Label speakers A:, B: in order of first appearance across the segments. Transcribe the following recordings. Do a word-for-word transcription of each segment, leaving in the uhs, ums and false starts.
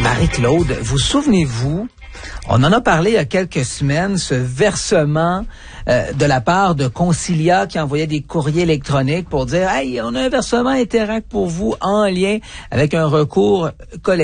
A: Marie-Claude, vous souvenez-vous, on en a parlé il y a quelques semaines, ce versement euh, de la part de Consilia qui envoyait des courriers électroniques pour dire « Hey, on a un versement Interact pour vous en lien avec un recours collectif ».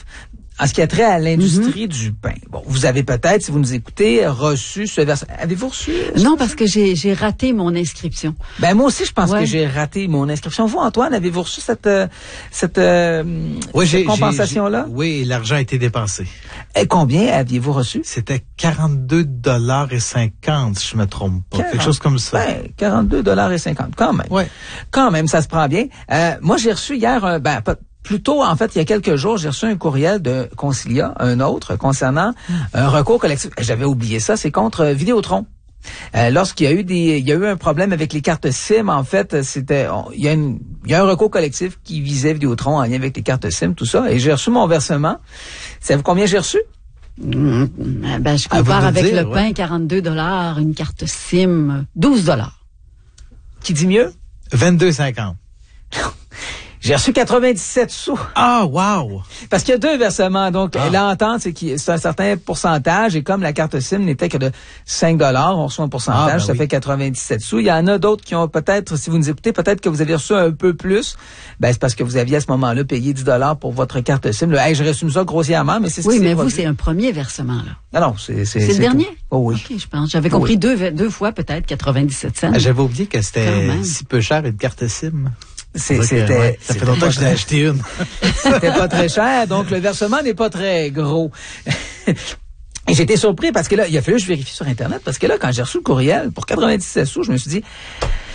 A: En ce qui a trait à l'industrie mm-hmm. du pain. Bon, vous avez peut-être, si vous nous écoutez, reçu ce versement. Avez-vous reçu?
B: Non, parce que j'ai, j'ai raté mon inscription.
A: Ben, moi aussi, je pense
B: ouais.
A: que j'ai raté mon inscription. Vous, Antoine, avez-vous reçu cette, cette, euh,
C: oui,
A: cette
C: j'ai,
A: compensation-là?
C: J'ai, oui, l'argent a été dépensé.
A: Et combien aviez-vous reçu?
C: C'était quarante-deux dollars et cinquante, si je me trompe pas. quarante Quelque chose comme ça.
A: Ben, quarante-deux dollars et cinquante, quand même.
C: Ouais.
A: Quand même, ça se prend bien. Euh, moi, j'ai reçu hier, un, ben, pas, Plus tôt, en fait, il y a quelques jours, j'ai reçu un courriel de Consilia, un autre, concernant mmh. un recours collectif. J'avais oublié ça, c'est contre Vidéotron. Euh, lorsqu'il y a eu des, il y a eu un problème avec les cartes SIM, en fait, c'était, on, il y a une, il y a un recours collectif qui visait Vidéotron en lien avec les cartes SIM, tout ça, et j'ai reçu mon versement. Savez-vous combien j'ai reçu?
B: Mmh, ben, je compare avec dire, le ouais. pain, quarante-deux dollars, une carte SIM, douze dollars.
A: Qui dit mieux?
C: vingt-deux cinquante.
A: J'ai reçu quatre-vingt-dix-sept sous.
C: Ah, wow!
A: Parce qu'il y a deux versements. Donc,
C: ah.
A: l'entente, c'est qu'il c'est un certain pourcentage. Et comme la carte SIM n'était que de cinq dollars, on reçoit un pourcentage, ah, ben ça oui. fait quatre-vingt-dix-sept sous. Il y en a d'autres qui ont peut-être, si vous nous écoutez, peut-être que vous avez reçu un peu plus. Ben, c'est parce que vous aviez à ce moment-là payé dix dollars pour votre carte SIM. Là, hey, je résume ça grossièrement, mais c'est ce
B: oui,
A: qui
B: mais
A: s'est
B: vous,
A: produit.
B: c'est un premier versement, là.
A: Non, non, c'est... C'est,
B: c'est,
A: c'est
B: le dernier?
A: Oh oui.
B: OK, je pense. J'avais compris
A: oui.
B: deux, deux fois, peut-être, quatre-vingt-dix-sept cents.
C: Ah, j'avais oublié que c'était si peu cher une carte SIM.
A: C'est, c'était,
C: ouais, ça fait longtemps que je l'ai acheté une.
A: C'était pas très cher, donc le versement n'est pas très gros. Et j'étais surpris parce que là, il a fallu que je vérifie sur Internet, parce que là, quand j'ai reçu le courriel pour quatre-vingt-dix-sept sous, je me suis dit,